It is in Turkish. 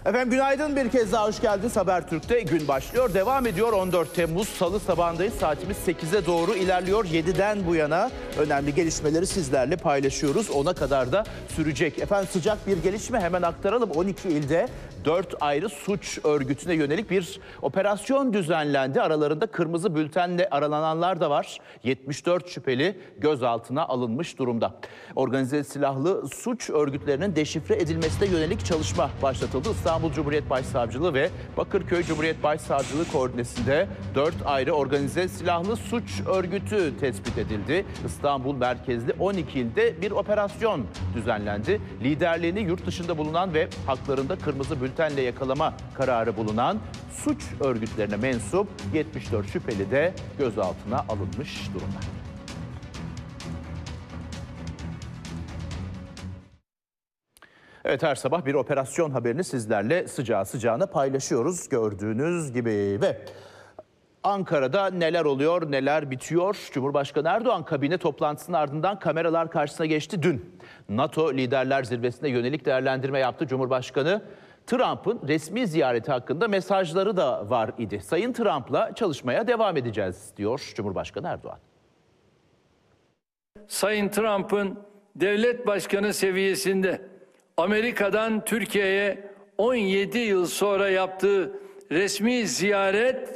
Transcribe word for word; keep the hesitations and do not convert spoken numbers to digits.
Efendim günaydın, bir kez daha hoş geldiniz. Habertürk'te gün başlıyor. Devam ediyor. on dört Temmuz Salı sabahındayız. Saatimiz sekize doğru ilerliyor. yediden bu yana önemli gelişmeleri sizlerle paylaşıyoruz. ona kadar da sürecek. Efendim sıcak bir gelişme hemen aktaralım. on iki ilde dört ayrı suç örgütüne yönelik bir operasyon düzenlendi. Aralarında kırmızı bültenle aralananlar da var. yetmiş dört şüpheli gözaltına alınmış durumda. Organize silahlı suç örgütlerinin deşifre edilmesine yönelik çalışma başlatıldı. İstanbul Cumhuriyet Başsavcılığı ve Bakırköy Cumhuriyet Başsavcılığı koordinesinde dört ayrı organize silahlı suç örgütü tespit edildi. İstanbul merkezli on iki ilde bir operasyon düzenlendi. Liderliğini yurt dışında bulunan ve haklarında kırmızı bültenle yakalama kararı bulunan suç örgütlerine mensup yetmiş dört şüpheli de gözaltına alınmış durumda. Evet, her sabah bir operasyon haberini sizlerle sıcağı sıcağına paylaşıyoruz gördüğünüz gibi. Ve Ankara'da neler oluyor, neler bitiyor? Cumhurbaşkanı Erdoğan kabine toplantısının ardından kameralar karşısına geçti dün. NATO Liderler Zirvesi'ne yönelik değerlendirme yaptı Cumhurbaşkanı. Trump'ın resmi ziyareti hakkında mesajları da var idi. Sayın Trump'la çalışmaya devam edeceğiz diyor Cumhurbaşkanı Erdoğan. Sayın Trump'ın devlet başkanı seviyesinde Amerika'dan Türkiye'ye on yedi yıl sonra yaptığı resmi ziyaret